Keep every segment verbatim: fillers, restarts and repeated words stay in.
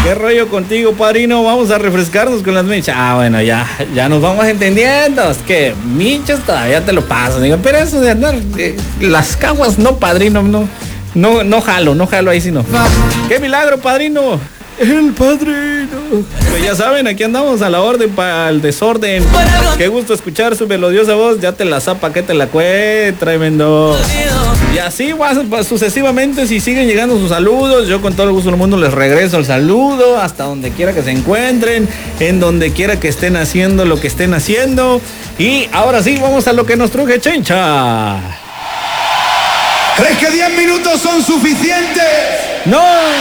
¿Qué rollo contigo, padrino? Vamos a refrescarnos con las michas. Ah, bueno, ya, ya nos vamos entendiendo. Es que michas todavía te lo paso. Digo, pero eso de andar, eh, las caguas no, padrino, no, no, no jalo, no jalo ahí sí no. ¡Qué milagro, padrino! El padrino. Pues ya saben, aquí andamos a la orden para el desorden. Qué gusto escuchar su melodiosa voz. Ya te la zapa, que te la cue, tremendo. Y así va sucesivamente. Si siguen llegando sus saludos, yo con todo el gusto del mundo les regreso el saludo hasta donde quiera que se encuentren, en donde quiera que estén haciendo lo que estén haciendo. Y ahora sí, vamos a lo que nos truje, Chencha. ¿Crees que diez minutos son suficientes? ¡No!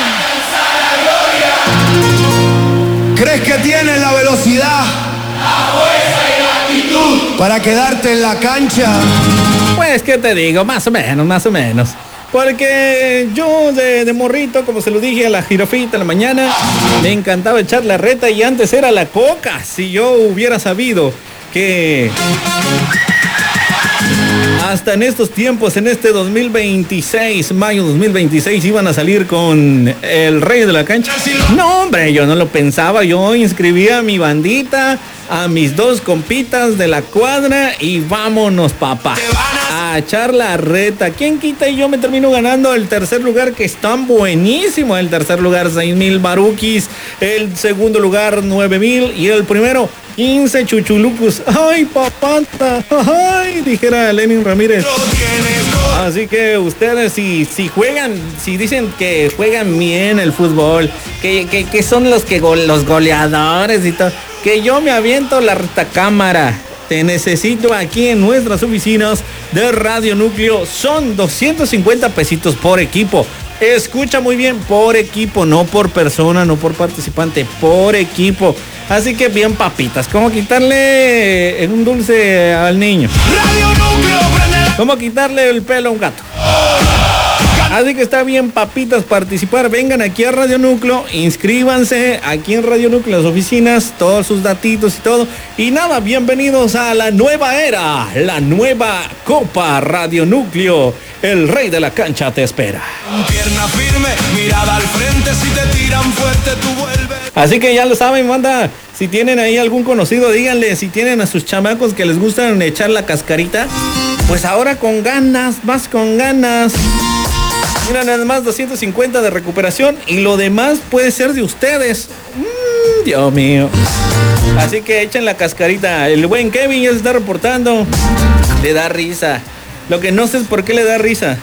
¿Crees que tienes la velocidad, la fuerza y la actitud para quedarte en la cancha? Pues, ¿qué te digo? Más o menos, más o menos. Porque yo de, de morrito, como se lo dije a la jirafita en la mañana, me encantaba echar la reta y antes era la coca. Si yo hubiera sabido que hasta en estos tiempos, en este dos mil veintiséis, mayo dos mil veintiséis, iban a salir con el rey de la cancha. No, hombre, yo no lo pensaba. Yo inscribía a mi bandita, a mis dos compitas de la cuadra y vámonos, papá, a echar la reta. ¿Quién quita y yo me termino ganando el tercer lugar, que es tan buenísimo? El tercer lugar, seis mil baruquis. El segundo lugar, nueve mil. Y el primero, quince chuchulucos. ¡Ay, papanta! ¡Ay! Dijera Lenin Ramírez. Así que ustedes, si, si juegan, si dicen que juegan bien el fútbol, que, que, que son los, que go, los goleadores y todo, que yo me aviento la retacámara. Te necesito aquí en nuestras oficinas de Radio Núcleo. Son doscientos cincuenta pesitos por equipo. Escucha muy bien, por equipo, no por persona, no por participante, por equipo. Así que bien, papitas, ¿cómo quitarle un dulce al niño? Radio Núcleo, ¿Cómo quitarle el pelo a un gato? Así que está bien, papitas, participar. Vengan aquí a Radio Núcleo, inscríbanse aquí en Radio Núcleo, las oficinas, todos sus datitos y todo. Y nada, bienvenidos a la nueva era, la nueva Copa Radio Núcleo. El rey de la cancha te espera. Pierna firme, mirada al frente, si te tiran fuerte tú vuelves. Así que ya lo saben, manda. Si tienen ahí algún conocido, díganle. Si tienen a sus chamacos que les gustan echar la cascarita, pues ahora con ganas, más con ganas. Mira, nada más doscientos cincuenta de recuperación y lo demás puede ser de ustedes. Mm, Dios mío. Así que echen la cascarita. El buen Kevin ya se está reportando. Le da risa. Lo que no sé es por qué le da risa.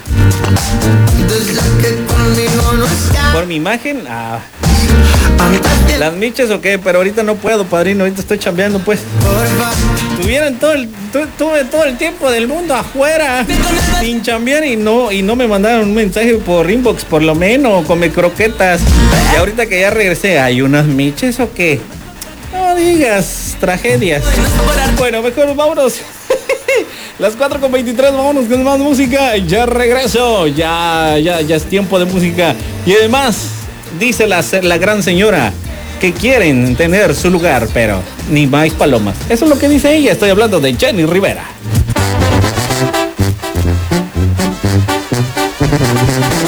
¿Por mi imagen? Ah. ¿Las miches o qué? Pero ahorita no puedo, padrino. Ahorita estoy chambeando, pues. Tuvieran todo el, tu, tuve todo el tiempo del mundo afuera sin chambear y no, y no me mandaron un mensaje por inbox, por lo menos, come croquetas. Y ahorita que ya regresé, ¿hay unas miches o qué? No digas tragedias. Bueno, mejor vámonos. Las cuatro con veintitrés, vámonos con más música. Ya regreso. Ya, ya, ya es tiempo de música. Y además, dice la, la gran señora que quieren tener su lugar, pero ni más palomas. Eso es lo que dice ella. Estoy hablando de Jenny Rivera.